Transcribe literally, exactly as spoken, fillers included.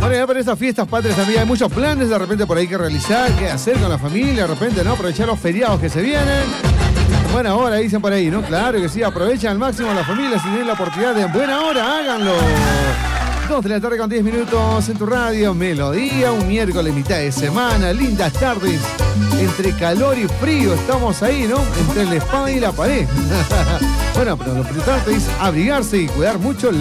Bueno, ya para estas fiestas patrias también hay muchos planes de repente por ahí que realizar, qué hacer con la familia, de repente, ¿no? Aprovechar los feriados que se vienen. Buena hora, dicen por ahí, ¿no? Claro que sí, aprovechen al máximo a la familia si tienen la oportunidad de buena hora, háganlo. dos de la tarde con diez minutos en tu radio, Melodía, un miércoles, mitad de semana, lindas tardes, entre calor y frío, estamos ahí, ¿no? Entre la espada y la pared. Bueno, pero lo importante es abrigarse y cuidar mucho la